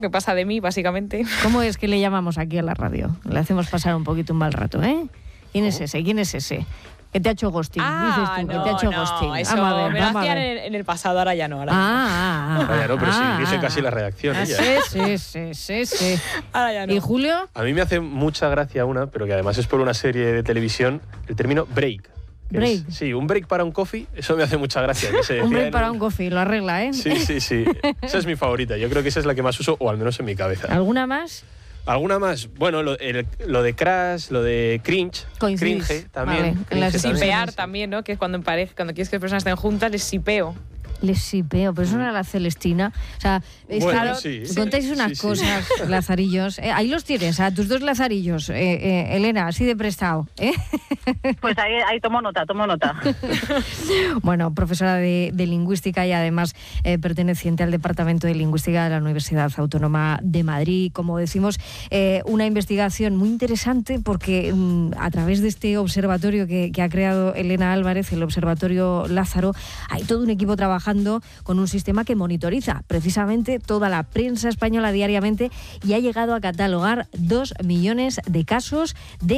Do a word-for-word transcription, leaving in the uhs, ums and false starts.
que pasa de mí, básicamente. ¿Cómo es que le llamamos aquí a la radio? Le hacemos pasar un poquito un mal rato, ¿eh? ¿Quién es ese? ¿Quién es ese? Que te ha hecho ghosting, Ah, dices tú, no, que te ha hecho no, ghosting. eso Vamos a ver, me lo vamos a hacían ver. en, en el pasado, ahora ya no. Ahora, Ah, ah, ah, Vaya, no, pero ah, sí, dice ah, casi la redacción ah, ella. Sí, sí, sí, sí, sí. ahora ya no. ¿Y Julio? A mí me hace mucha gracia una, pero que además es por una serie de televisión, el término break. que Break. es- sí, un break para un coffee, eso me hace mucha gracia. que se Un decía break en para un coffee, lo arregla, ¿eh? Sí, sí, sí. Esa es mi favorita. Yo creo que esa es la que más uso, o al menos en mi cabeza. ¿Alguna más? ¿Alguna más? Bueno, lo, el- lo de crash, lo de cringe. Coincidís. Cringe también. Vale, en cringe las también. Sipear también, ¿no? Que es cuando en pareja, cuando quieres que las personas estén juntas, les sipeo. Les sipeo, pero eso no era la Celestina. O sea, es Bueno, claro, sí. contáis Sí, unas sí, sí. cosas, Lazarillos. Eh, ahí los tienes, a tus dos Lazarillos. Eh, eh, Elena, así de prestado. ¿eh? Pues ahí, ahí tomo nota, tomo nota. Bueno, profesora de, de lingüística y además eh, perteneciente al Departamento de Lingüística de la Universidad Autónoma de Madrid. Como decimos, eh, una investigación muy interesante porque mm, a través de este observatorio que, que ha creado Elena Álvarez, el Observatorio Lázaro, hay todo un equipo trabajando con un sistema que monitoriza precisamente toda la prensa española diariamente y ha llegado a catalogar dos millones de casos de